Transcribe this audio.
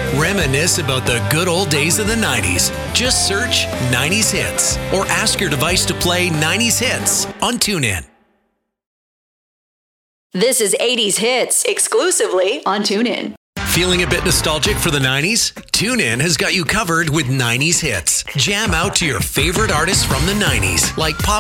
Reminisce about the good old days of the 90s. Just search 90s Hits or ask your device to play 90s Hits on TuneIn. This is 80s Hits exclusively on TuneIn. Feeling a bit nostalgic for the 90s? TuneIn has got you covered with 90s Hits. Jam out to your favorite artists from the 90s, like Pop